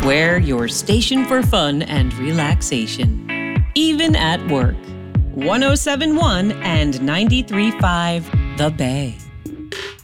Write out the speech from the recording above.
We're your station for fun and relaxation, even at work. 107.1 and 93.5 The Bay.